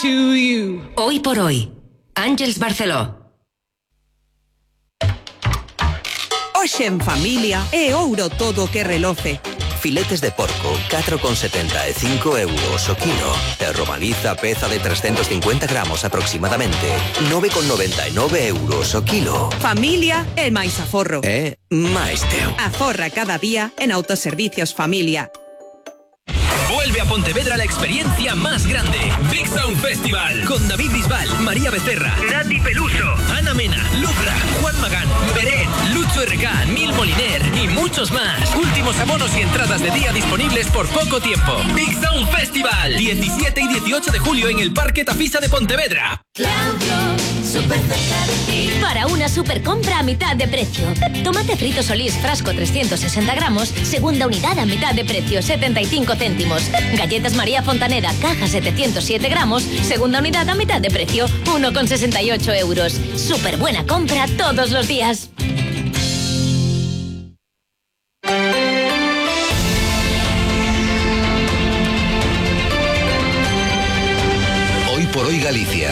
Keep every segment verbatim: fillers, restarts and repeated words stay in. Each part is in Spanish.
to you. Hoy por hoy, Àngels Barceló. Hoxe en familia é ouro todo que reloce. Filetes de porco, catro con setenta e cinco euros o kilo. E romaniza peza de trescentos cincuenta gramos aproximadamente, nove con noventa e nove euros o kilo. Familia é máis aforro. É máis teu. Aforra cada día en Autoservicios Familia. Vuelve a Pontevedra la experiencia más grande. Big Sound Festival. Con David Bisbal, María Becerra, Nati Peluso, Ana Mena, Lucra, Juan Magán, Beret, Lucho R K, Neil Moliner y muchos más. Últimos abonos y entradas de día disponibles por poco tiempo. Big Sound Festival. diecisiete y dieciocho de julio en el Parque Tafisa de Pontevedra. Claudio, super cerca de ti. Para una super compra a mitad de precio. Tomate frito Solís frasco trescientos sesenta gramos, segunda unidad a mitad de precio, setenta y cinco céntimos. Galletas María Fontaneda, caja setecientos siete gramos, segunda unidad a mitad de precio, uno con sesenta y ocho euros. Súper buena compra todos los días. Hoy por hoy Galicia.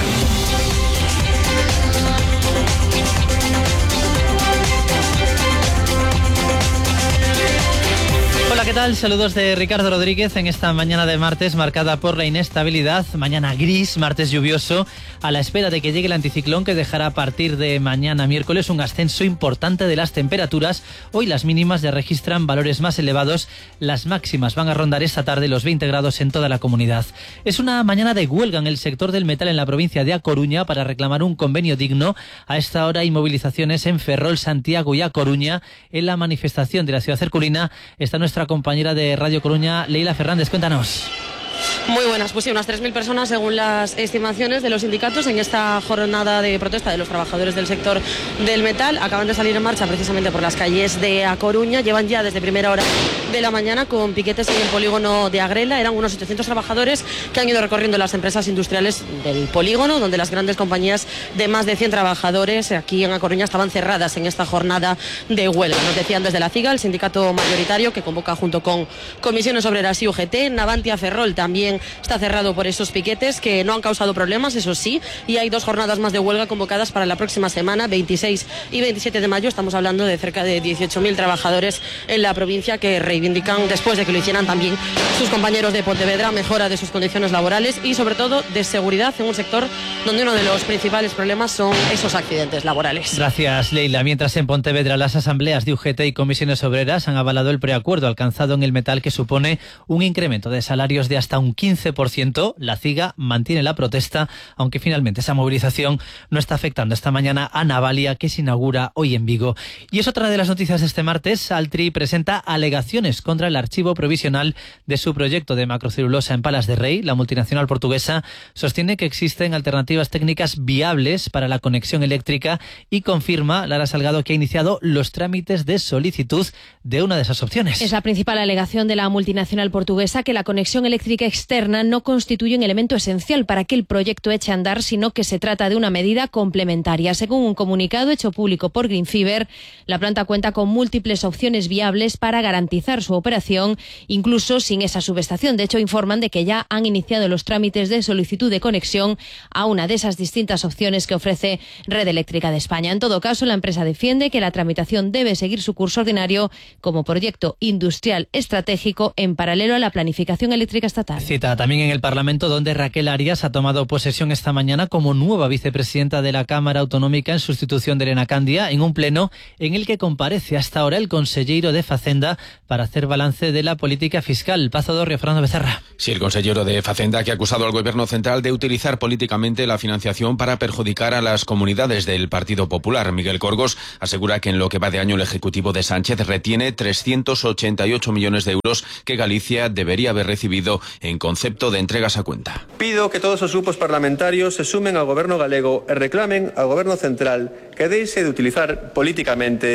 Hola, ¿qué tal? Saludos de Ricardo Rodríguez en esta mañana de martes marcada por la inestabilidad, mañana gris, martes lluvioso, a la espera de que llegue el anticiclón que dejará a partir de mañana miércoles un ascenso importante de las temperaturas. Hoy las mínimas ya registran valores más elevados, las máximas van a rondar esta tarde los veinte grados en toda la comunidad. Es una mañana de huelga en el sector del metal en la provincia de A Coruña para reclamar un convenio digno. A esta hora hay movilizaciones en Ferrol, Santiago y A Coruña. En la manifestación de la ciudad herculina está nuestra compañera de Radio Coruña, Leila Fernández. Cuéntanos. Muy buenas, pues sí, unas tres mil personas según las estimaciones de los sindicatos en esta jornada de protesta de los trabajadores del sector del metal. Acaban de salir en marcha precisamente por las calles de A Coruña, llevan ya desde primera hora de la mañana con piquetes en el polígono de Agrela. Eran unos ochocientos trabajadores que han ido recorriendo las empresas industriales del polígono, donde las grandes compañías de más de cien trabajadores aquí en A Coruña estaban cerradas en esta jornada de huelga. Nos decían desde la CIGA, el sindicato mayoritario que convoca junto con Comisiones Obreras y U G T, Navantia Ferrol también está cerrado por esos piquetes que no han causado problemas, eso sí, y hay dos jornadas más de huelga convocadas para la próxima semana, veintiséis y veintisiete de mayo. Estamos hablando de cerca de dieciocho mil trabajadores en la provincia que reivindican, después de que lo hicieran también sus compañeros de Pontevedra, mejora de sus condiciones laborales y sobre todo de seguridad en un sector donde uno de los principales problemas son esos accidentes laborales. Gracias, Leila. Mientras en Pontevedra las asambleas de U G T y Comisiones Obreras han avalado el preacuerdo alcanzado en el metal que supone un incremento de salarios de hasta un quince por ciento, la CIGA mantiene la protesta, aunque finalmente esa movilización no está afectando esta mañana a Navalia, que se inaugura hoy en Vigo. Y es otra de las noticias de este martes. Altri presenta alegaciones contra el archivo provisional de su proyecto de macrocelulosa en Palas de Rei. La multinacional portuguesa sostiene que existen alternativas técnicas viables para la conexión eléctrica y confirma, Lara Salgado, que ha iniciado los trámites de solicitud de una de esas opciones. Es la principal alegación de la multinacional portuguesa, que la conexión eléctrica externa no constituye un elemento esencial para que el proyecto eche a andar, sino que se trata de una medida complementaria. Según un comunicado hecho público por Greenfiber, la planta cuenta con múltiples opciones viables para garantizar su operación, incluso sin esa subestación. De hecho, informan de que ya han iniciado los trámites de solicitud de conexión a una de esas distintas opciones que ofrece Red Eléctrica de España. En todo caso, la empresa defiende que la tramitación debe seguir su curso ordinario como proyecto industrial estratégico en paralelo a la planificación eléctrica estatal. Cita también en el Parlamento, donde Raquel Arias ha tomado posesión esta mañana como nueva vicepresidenta de la Cámara Autonómica en sustitución de Elena Candia, en un pleno en el que comparece hasta ahora el consellero de Facenda para hacer balance de la política fiscal. Pazo Dorrio, Fernando Becerra. Sí, el consellero de Facenda, que ha acusado al Gobierno central de utilizar políticamente la financiación para perjudicar a las comunidades del Partido Popular. Miguel Corgos asegura que en lo que va de año el Ejecutivo de Sánchez retiene trescientos ochenta y ocho millones de euros que Galicia debería haber recibido en concepto de entregas a cuenta. Pido que todos os grupos parlamentarios se sumen ao Goberno galego e reclamen ao Goberno central que deixe de utilizar políticamente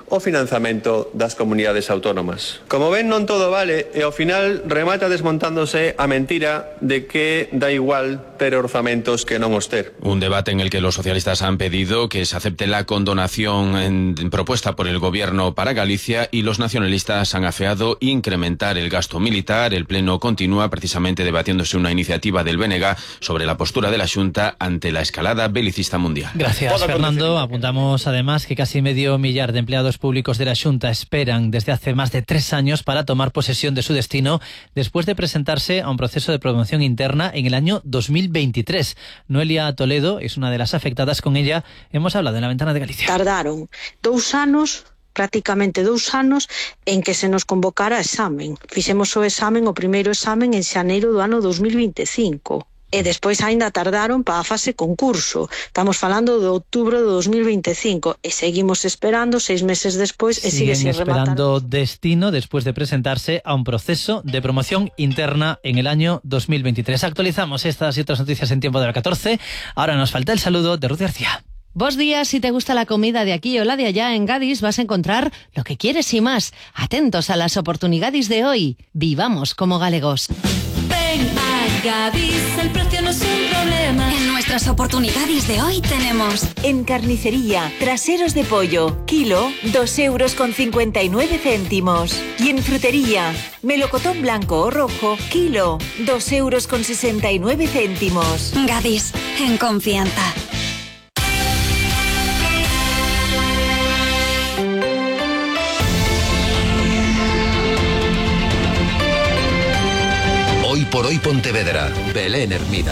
o financiamento das comunidades autónomas. Como ven, non todo vale e ao final remata desmontándose a mentira de que da igual ter orzamentos que non os ter. Un debate en el que los socialistas han pedido que se acepte la condonación en, propuesta por el gobierno para Galicia y los nacionalistas han afeado incrementar el gasto militar. El Pleno continúa precisamente debatiéndose una iniciativa del B N G sobre la postura de la Xunta ante la escalada belicista mundial. Gracias, Fernando. Apuntamos además que casi medio millar de empleados públicos de la Xunta esperan desde hace más de tres años para tomar posesión de su destino después de presentarse a un proceso de promoción interna en el año dos mil veintitrés. Noelia Toledo es una de las afectadas. Con ella hemos hablado en La Ventana de Galicia. Tardaron dous anos prácticamente dous anos en que se nos convocara a examen. Fixemos o examen, o primeiro examen en xaneiro do ano dos mil veinticinco. E despois aínda tardaron para a fase concurso. Estamos falando de outubro de dos mil veinticinco e seguimos esperando seis meses despois e sigue sin rematar. Esperando destino después de presentarse a un proceso de promoción interna en el año dos mil veintitrés. Actualizamos estas y otras noticias en tiempo de la catorce. Ahora nos falta el saludo de Ruth García. Bos días, si te gusta la comida de aquí o la de allá en Gadis vas a encontrar lo que quieres y más. Atentos a las oportunidades de hoy. Vivamos como galegos. Ven a Gadis, el precio no es un problema. En nuestras oportunidades de hoy tenemos: en carnicería, traseros de pollo, kilo, dos euros con cincuenta y nueve céntimos. Y en frutería, melocotón blanco o rojo, kilo, dos euros con sesenta y nueve céntimos. Gadis, en confianza. Hoy por hoy Pontevedra, Belén Hermida.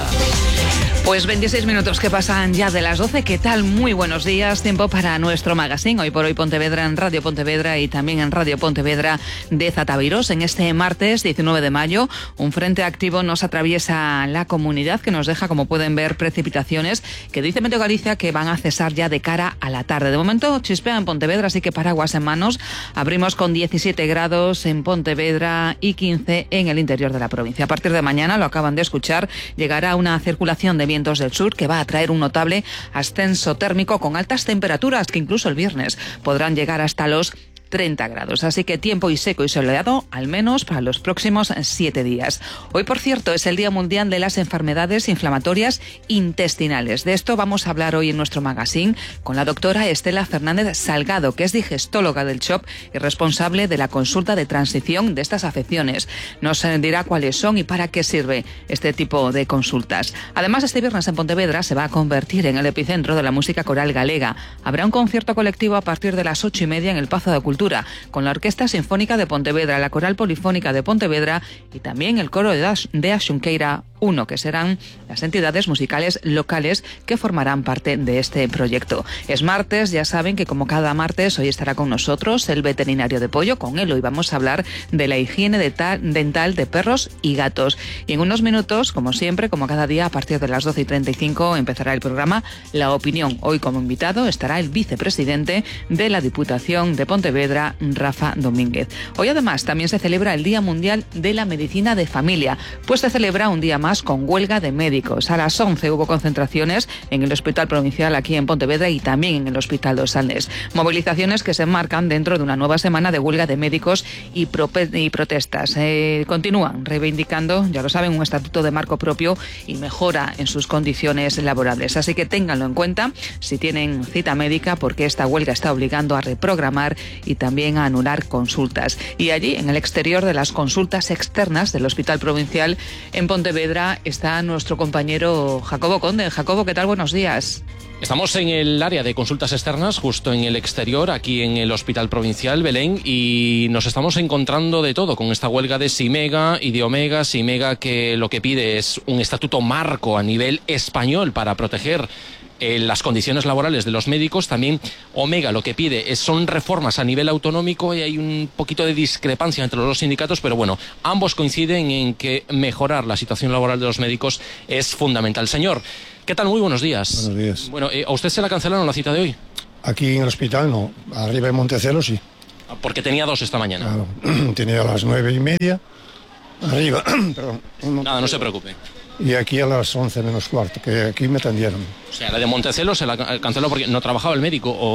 Pues veintiséis minutos que pasan ya de las doce. ¿Qué tal? Muy buenos días. Tiempo para nuestro magazine. Hoy por hoy Pontevedra en Radio Pontevedra y también en Radio Pontevedra de Zataviros. En este martes diecinueve de mayo, un frente activo nos atraviesa la comunidad que nos deja, como pueden ver, precipitaciones que dice Meteo Galicia que van a cesar ya de cara a la tarde. De momento chispea en Pontevedra, así que paraguas en manos. Abrimos con diecisiete grados en Pontevedra y quince en el interior de la provincia. A partir de mañana, lo acaban de escuchar, llegará una circulación de vientos del sur que va a traer un notable ascenso térmico con altas temperaturas que incluso el viernes podrán llegar hasta los treinta grados. Así que tiempo y seco y soleado, al menos para los próximos siete días. Hoy, por cierto, es el Día Mundial de las Enfermedades Inflamatorias Intestinales. De esto vamos a hablar hoy en nuestro magazine con la doctora Estela Fernández Salgado, que es digestóloga del C H O P y responsable de la consulta de transición de estas afecciones. Nos dirá cuáles son y para qué sirve este tipo de consultas. Además, este viernes en Pontevedra se va a convertir en el epicentro de la música coral galega. Habrá un concierto colectivo a partir de las ocho y media en el Pazo de Cultura, con la Orquesta Sinfónica de Pontevedra, la Coral Polifónica de Pontevedra y también el Coro de A Xunqueira uno, que serán las entidades musicales locales que formarán parte de este proyecto. Es martes, ya saben que como cada martes hoy estará con nosotros el veterinario de Pollo. Con él hoy vamos a hablar de la higiene dental de perros y gatos. Y en unos minutos, como siempre, como cada día, a partir de las doce y treinta y cinco empezará el programa La Opinión. Hoy como invitado estará el vicepresidente de la Diputación de Pontevedra, Rafa Domínguez. Hoy además también se celebra el Día Mundial de la Medicina de Familia, pues se celebra un día más con huelga de médicos. A las once hubo concentraciones en el Hospital Provincial aquí en Pontevedra y también en el Hospital Dos Andes. Movilizaciones que se enmarcan dentro de una nueva semana de huelga de médicos y, pro y protestas. Eh, continúan reivindicando, ya lo saben, un estatuto de marco propio y mejora en sus condiciones laborales. Así que ténganlo en cuenta si tienen cita médica, porque esta huelga está obligando a reprogramar y también a anular consultas. Y allí, en el exterior de las consultas externas del Hospital Provincial en Pontevedra, está nuestro compañero Jacobo Conde. Jacobo, ¿qué tal? Buenos días. Estamos en el área de consultas externas, justo en el exterior, aquí en el Hospital Provincial Belén, y nos estamos encontrando de todo con esta huelga de Simega y de Omega. Simega, que lo que pide es un estatuto marco a nivel español para proteger Eh, las condiciones laborales de los médicos. También Omega lo que pide es, son reformas a nivel autonómico, y hay un poquito de discrepancia entre los dos sindicatos, pero bueno, ambos coinciden en que mejorar la situación laboral de los médicos es fundamental. Señor, ¿qué tal? Muy buenos días. Buenos días. Bueno, eh, ¿a usted se la cancelaron la cita de hoy? Aquí en el hospital no, arriba en Montecelo sí. Porque tenía dos esta mañana. Claro, tenía a las nueve y media, arriba, perdón. Nada, no se preocupe. Y aquí a las once menos cuarto, que aquí me atendieron. O sea, la de Montecelo se la canceló porque no trabajaba el médico, o...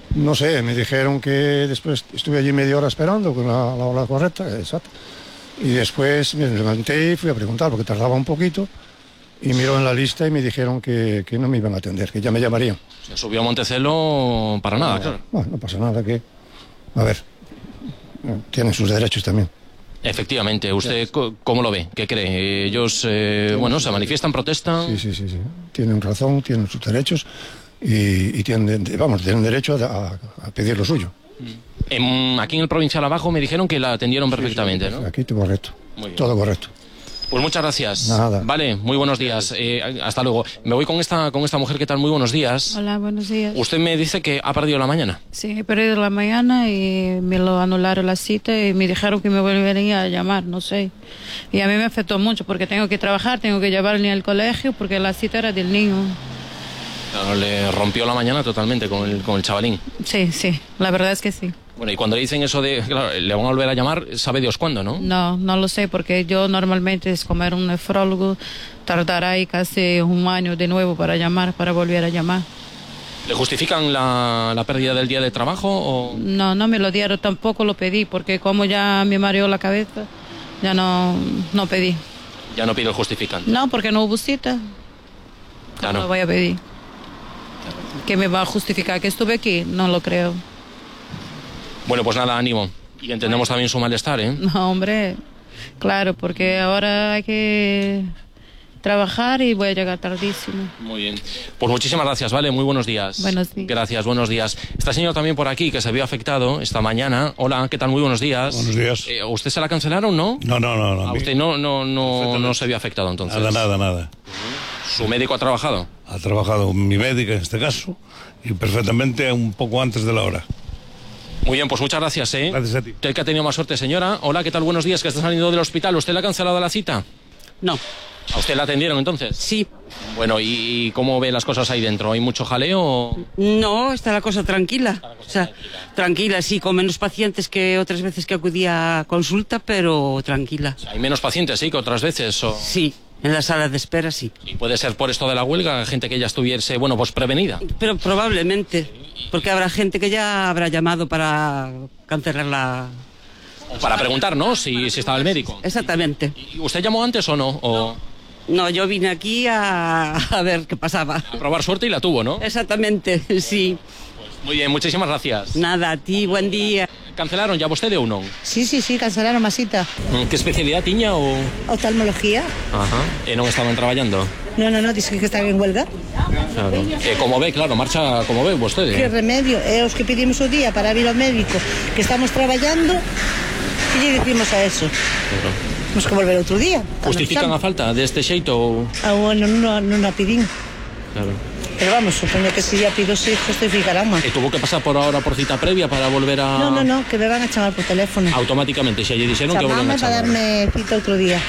No sé, me dijeron que después estuve allí media hora esperando con la, la hora correcta, exacto. Y después me levanté y fui a preguntar porque tardaba un poquito y miró en la lista y me dijeron que, que no me iban a atender, que ya me llamarían. Se subió a Montecelo para nada, no, claro. Bueno, no pasa nada, que... A ver, tienen sus derechos también. Efectivamente, ¿usted cómo lo ve? ¿Qué cree? Ellos, eh, bueno, se manifiestan, protestan... Sí, sí, sí, sí. Tienen razón, tienen sus derechos y, y tienen, vamos, tienen derecho a, a pedir lo suyo. En, aquí en el Provincial abajo me dijeron que la atendieron perfectamente, sí, sí, ¿no? Aquí todo correcto, todo correcto. Pues muchas gracias. Nada. Vale, muy buenos días. Eh, hasta luego. Me voy con esta, con esta mujer. ¿Qué tal? Muy buenos días. Hola, buenos días. Usted me dice que ha perdido la mañana. Sí, he perdido la mañana y me lo anularon la cita y me dijeron que me volverían a llamar, no sé. Y a mí me afectó mucho porque tengo que trabajar, tengo que llevar al niño al colegio porque la cita era del niño. Claro, le rompió la mañana totalmente con el, con el chavalín. Sí, sí, la verdad es que sí. Bueno, y cuando le dicen eso de, claro, le van a volver a llamar, sabe Dios cuándo, ¿no? No, no lo sé, porque yo normalmente es como era un nefrólogo, tardará ahí casi un año de nuevo para llamar, para volver a llamar. ¿Le justifican la, la pérdida del día de trabajo o...? No, no me lo dieron, tampoco lo pedí, porque como ya me mareó la cabeza, ya no, no pedí. Ya no pide el justificante. No, porque no hubo cita. ¿Cómo Claro. lo voy a pedir? ¿Qué me va a justificar que estuve aquí? No lo creo. Bueno, pues nada, ánimo. Y entendemos también su malestar, ¿eh? No, hombre, claro, porque ahora hay que trabajar y voy a llegar tardísimo. Muy bien. Pues muchísimas gracias, ¿vale? Muy buenos días. Buenos días. Gracias, buenos días. Está señor también por aquí, que se vio afectado esta mañana. Hola, ¿qué tal? Muy buenos días. Buenos días. Eh, ¿Usted se la cancelaron, no? No, no, no. no ¿A usted no, no, no, no se vio afectado, entonces? Nada, nada, nada. ¿Su médico ha trabajado? Ha trabajado mi médica en este caso y perfectamente un poco antes de la hora. Muy bien, pues muchas gracias, ¿eh? Gracias a ti. Usted que ha tenido más suerte, señora. Hola, ¿qué tal? Buenos días, que está saliendo del hospital. ¿Usted le ha cancelado la cita? No. ¿A usted la atendieron entonces? Sí. Bueno, ¿y, y cómo ve las cosas ahí dentro? ¿Hay mucho jaleo o...? No, está la cosa tranquila. O sea, tranquila, sí, con menos pacientes que otras veces que acudía a consulta, pero tranquila. ¿Hay menos pacientes, sí, que otras veces? O... Sí, en la sala de espera, sí. ¿Y puede ser por esto de la huelga, gente que ya estuviese, bueno, pues prevenida? Pero probablemente, porque habrá gente que ya habrá llamado para cancelar la... Para preguntar, ¿no? Si, si estaba el médico. Exactamente. ¿Y usted llamó antes o no? O... No, yo vine aquí a, a ver qué pasaba. A probar suerte y la tuvo, ¿no? Exactamente, sí. Muy bien, muchísimas gracias. Nada, a ti, buen día. ¿Cancelaron ya vostede ou non? Sí, sí, sí, cancelaron a cita. Que especialidad tiña ou...? Oftalmología. Ajá. E non estaban traballando? No, no, no, dice que estaba en huelga. Claro. E como ve, claro, marcha como ve vostede. Que remedio, é os que pedimos o día para ir ao médico, que estamos traballando, que lle dicimos a eso? Claro. Temos que volver outro día. Justifican a falta deste xeito ou...? Ah, bueno, non, non a pedín. Claro. Pero vamos, supoño que si ya pido se justificarán máis. E tuvo que pasar por ahora por cita previa para volver a... No, no, no, que me van a chamar por teléfono. Automáticamente, xa lle dixeron que volven a Chamame para chamar. darme cita outro día.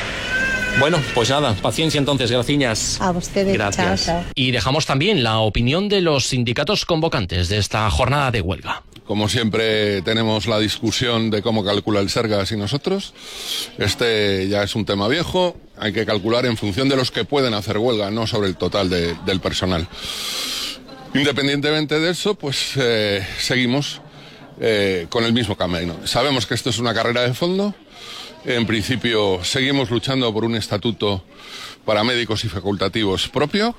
Bueno, pues nada, paciencia entonces, graciñas. A ustedes, Gracias. chao, chao. Y dejamos también la opinión de los sindicatos convocantes de esta jornada de huelga. Como siempre tenemos la discusión de cómo calcula el Sergas y nosotros. Este ya es un tema viejo, hay que calcular en función de los que pueden hacer huelga, no sobre el total de, del personal. Independientemente de eso, pues eh, seguimos eh, con el mismo camino. Sabemos que esto es una carrera de fondo. En principio seguimos luchando por un estatuto para médicos y facultativos propio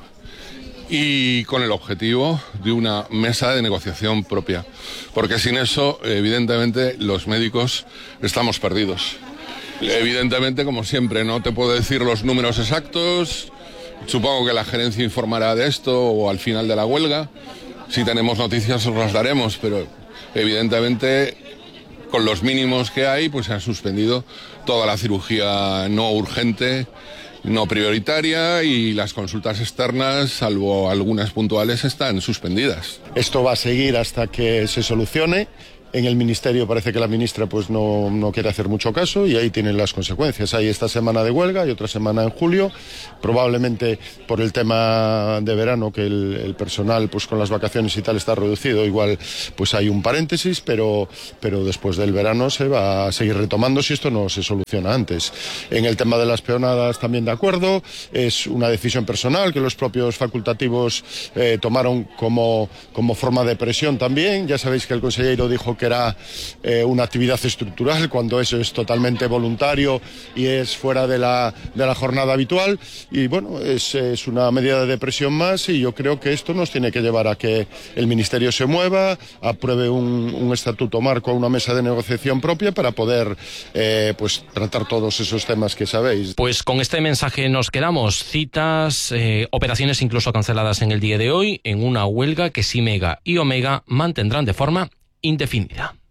y con el objetivo de una mesa de negociación propia, porque sin eso, evidentemente, los médicos estamos perdidos. Evidentemente, como siempre, no te puedo decir los números exactos, supongo que la gerencia informará de esto o al final de la huelga, si tenemos noticias os las daremos, pero evidentemente con los mínimos que hay, pues se ha suspendido toda la cirugía no urgente, no prioritaria, y las consultas externas, salvo algunas puntuales, están suspendidas. Esto va a seguir hasta que se solucione En el Ministerio parece que la ministra pues no, no quiere hacer mucho caso y ahí tienen las consecuencias. Hay esta semana de huelga y otra semana en julio, probablemente por el tema de verano, que el, el personal pues con las vacaciones y tal está reducido, igual pues hay un paréntesis, pero, pero después del verano se va a seguir retomando si esto no se soluciona antes. En el tema de las peonadas también de acuerdo, es una decisión personal que los propios facultativos eh, tomaron como, como forma de presión también. Ya sabéis que el consejero dijo que era eh, una actividad estructural, cuando eso es totalmente voluntario y es fuera de la, de la jornada habitual. Y bueno, es, es una medida de presión más y yo creo que esto nos tiene que llevar a que el Ministerio se mueva, apruebe un, un estatuto marco, una mesa de negociación propia para poder eh, pues tratar todos esos temas que sabéis. Pues con este mensaje nos quedamos. Citas, eh, operaciones incluso canceladas en el día de hoy, en una huelga que Simega y Omega mantendrán de forma indefinida.